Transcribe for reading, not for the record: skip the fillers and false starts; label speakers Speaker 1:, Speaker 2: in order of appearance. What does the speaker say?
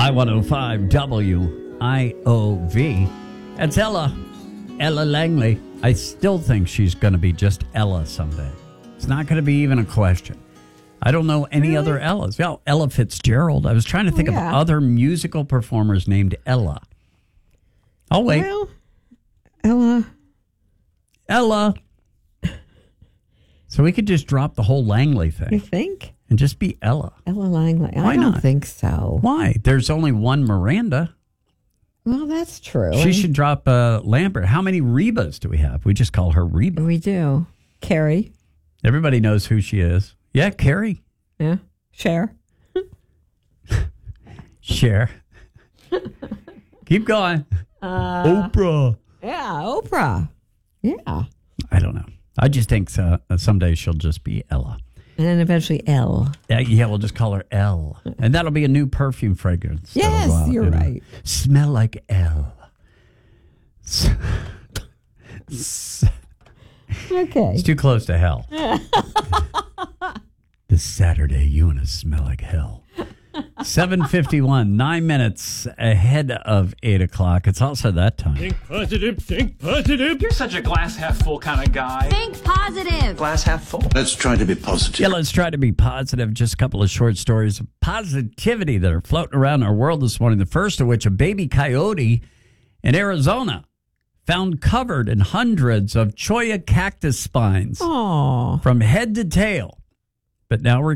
Speaker 1: I-105 WIOV. That's Ella Langley. I still think she's going to be just Ella someday. It's not going to be even a question. I don't know any other Ellas. Well, Ella Fitzgerald. I was trying to think of other musical performers named Ella. Oh, wait.
Speaker 2: Well,
Speaker 1: Ella. So we could just drop the whole Langley thing.
Speaker 2: You think?
Speaker 1: And just be Ella.
Speaker 2: Ella Langley.
Speaker 1: Why
Speaker 2: I don't
Speaker 1: not?
Speaker 2: think so.
Speaker 1: Why? There's only one Miranda.
Speaker 2: Well, that's true.
Speaker 1: She should drop Lambert. How many Rebas do we have? We just call her Reba.
Speaker 2: We do. Carrie.
Speaker 1: Everybody knows who she is. Yeah, Carrie.
Speaker 2: Yeah. Cher.
Speaker 1: Cher. Keep going. Oprah.
Speaker 2: Yeah, Oprah. Yeah.
Speaker 1: I don't know. I just think someday she'll just be Ella.
Speaker 2: And then eventually L.
Speaker 1: Yeah, we'll just call her L. And that'll be a new perfume fragrance.
Speaker 2: Yes,
Speaker 1: out,
Speaker 2: you're right.
Speaker 1: Smell like L.
Speaker 2: Okay.
Speaker 1: It's too close to hell. This Saturday, you want to smell like hell. 7:51, 9 minutes ahead of 8 o'clock. It's also that time.
Speaker 3: Think positive, think positive.
Speaker 4: You're such a glass half full kind of guy.
Speaker 5: Think positive.
Speaker 4: Glass half full.
Speaker 6: Let's try to be positive.
Speaker 1: Yeah, let's try to be positive. Just a couple of short stories of positivity that are floating around our world this morning. The first of which, a baby coyote in Arizona found covered in hundreds of cholla cactus spines
Speaker 2: Aww.
Speaker 1: from head to tail. But now we're